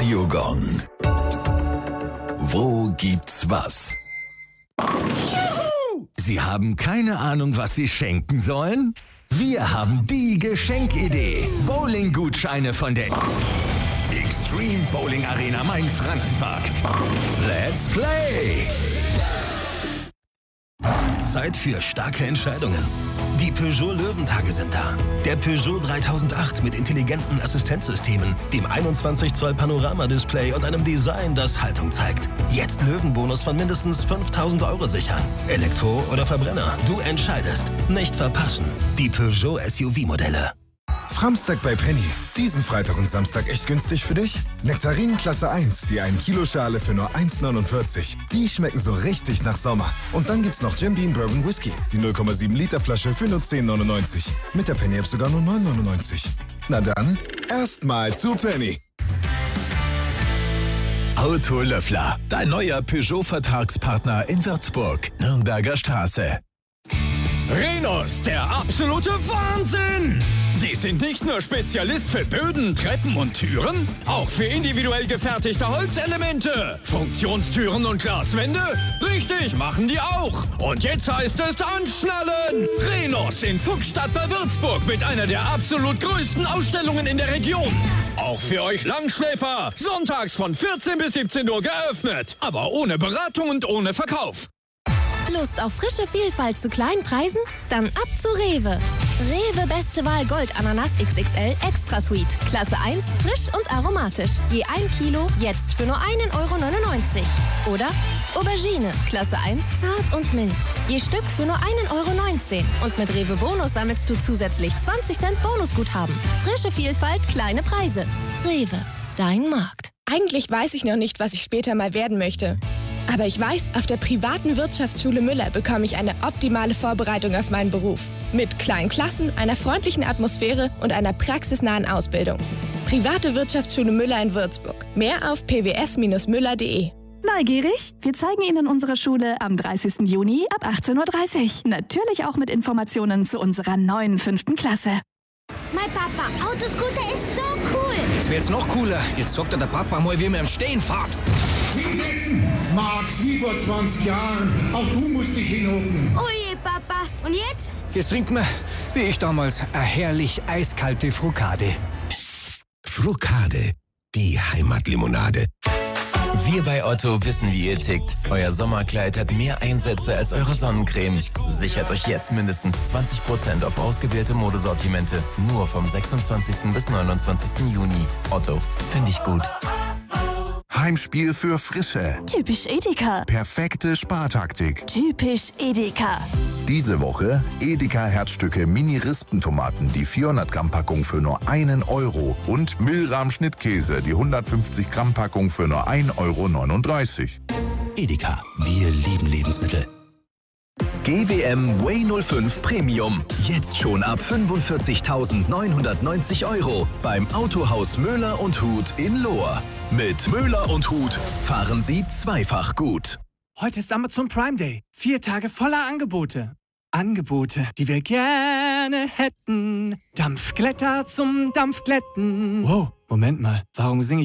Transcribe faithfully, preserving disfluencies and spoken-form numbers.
Radiogong. Wo gibt's was? Juhu! Sie haben keine Ahnung, was Sie schenken sollen? Wir haben die Geschenkidee. Bowling-Gutscheine von der Extreme Bowling Arena Main-Frankenpark. Let's play! Zeit für starke Entscheidungen. Die Peugeot Löwentage sind da. Der Peugeot dreitausendacht mit intelligenten Assistenzsystemen, dem einundzwanzig Zoll Panoramadisplay und einem Design, das Haltung zeigt. Jetzt Löwenbonus von mindestens fünftausend Euro sichern. Elektro oder Verbrenner, du entscheidest. Nicht verpassen. Die Peugeot S U V-Modelle. Framstag bei Penny. Diesen Freitag und Samstag echt günstig für dich? Nektarinen Klasse eins, die ein Kilo Schale für nur eins neunundvierzig. Die schmecken so richtig nach Sommer. Und dann gibt's noch Jim Beam Bourbon Whisky, die null Komma sieben Liter Flasche für nur zehn neunundneunzig. Mit der Penny App sogar nur neun neunundneunzig. Na dann, erstmal zu Penny. Autolöffler, dein neuer Peugeot-Vertragspartner in Würzburg, Nürnberger Straße. Rhenus, der absolute Wahnsinn! Die sind nicht nur Spezialist für Böden, Treppen und Türen, auch für individuell gefertigte Holzelemente, Funktionstüren und Glaswände. Richtig, machen die auch. Und jetzt heißt es anschnallen! Rhenus in Fuchsstadt bei Würzburg mit einer der absolut größten Ausstellungen in der Region. Auch für euch Langschläfer, sonntags von vierzehn bis siebzehn Uhr geöffnet, aber ohne Beratung und ohne Verkauf. Lust auf frische Vielfalt zu kleinen Preisen? Dann ab zu Rewe. Rewe Beste Wahl Gold Ananas X X L Extra Sweet. Klasse eins, frisch und aromatisch. Je ein Kilo, jetzt für nur einen Euro neunundneunzig. Oder Aubergine, Klasse eins, zart und mild. Je Stück für nur einen Euro neunzehn. Und mit Rewe Bonus sammelst du zusätzlich zwanzig Cent Bonusguthaben. Frische Vielfalt, kleine Preise. Rewe, dein Markt. Eigentlich weiß ich noch nicht, was ich später mal werden möchte. Aber ich weiß, auf der privaten Wirtschaftsschule Müller bekomme ich eine optimale Vorbereitung auf meinen Beruf. Mit kleinen Klassen, einer freundlichen Atmosphäre und einer praxisnahen Ausbildung. Private Wirtschaftsschule Müller in Würzburg. Mehr auf p w s Bindestrich müller punkt d e. Neugierig? Wir zeigen Ihnen unsere Schule am dreißigsten Juni ab achtzehn Uhr dreißig. Natürlich auch mit Informationen zu unserer neuen fünften Klasse. Mein Papa, Autoscooter ist so cool. Jetzt wird's noch cooler. Jetzt sagt der Papa mal, wie man im Stehen fährt. Hinsetzen! Max, wie vor zwanzig Jahren. Auch du musst dich hinhocken. Oh je, Papa. Und jetzt? Jetzt trinkt man, wie ich damals, eine herrlich eiskalte Frucade. Frucade, die Heimatlimonade. Wir bei Otto wissen, wie ihr tickt. Euer Sommerkleid hat mehr Einsätze als eure Sonnencreme. Sichert euch jetzt mindestens zwanzig Prozent auf ausgewählte Modesortimente. Nur vom sechsundzwanzigsten bis neunundzwanzigsten Juni. Otto, finde ich gut. Heimspiel für Frische. Typisch Edeka. Perfekte Spartaktik. Typisch Edeka. Diese Woche Edeka Herzstücke Mini-Rispentomaten, die vierhundert Gramm Packung für nur einen Euro. Und Milram Schnittkäse, die hundertfünfzig Gramm Packung für nur ein Euro neununddreißig. Edeka, wir lieben Lebensmittel. G W M Way null fünf Premium. Jetzt schon ab fünfundvierzigtausendneunhundertneunzig Euro beim Autohaus Möller und Huth in Lohr. Mit Möller und Huth fahren Sie zweifach gut. Heute ist Amazon Prime Day. Vier Tage voller Angebote. Angebote, die wir gerne hätten. Dampfglätter zum Dampfglätten. Wow, Moment mal. Warum singe ich